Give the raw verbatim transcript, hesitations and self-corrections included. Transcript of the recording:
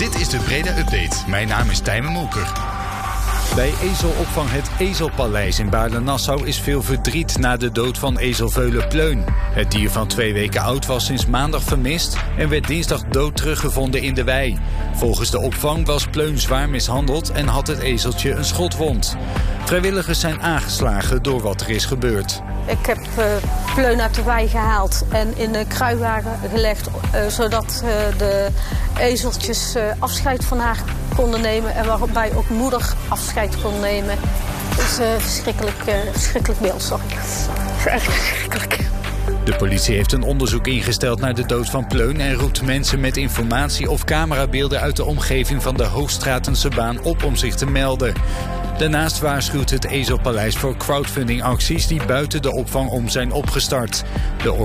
Dit is de Breda Update. Mijn naam is Tijmen Molker. Bij ezelopvang Het Ezelpaleis in Baarle-Nassau is veel verdriet na de dood van ezelveulen Pleun. Het dier van twee weken oud was sinds maandag vermist en werd dinsdag dood teruggevonden in de wei. Volgens de opvang was Pleun zwaar mishandeld en had het ezeltje een schotwond. Vrijwilligers zijn aangeslagen door wat er is gebeurd. Ik heb uh, Pleun uit de wei gehaald en in een kruiwagen gelegd, uh, zodat uh, de ezeltjes uh, afscheid van haar konden nemen en waarbij ook moeder afscheid kon nemen. Het is een uh, verschrikkelijk, uh, verschrikkelijk beeld, sorry. Echt verschrikkelijk. De politie heeft een onderzoek ingesteld naar de dood van Pleun en roept mensen met informatie of camerabeelden uit de omgeving van de Hoogstratense baan op om zich te melden. Daarnaast waarschuwt het Ezelpaleis voor crowdfundingacties die buiten de opvang om zijn opgestart. De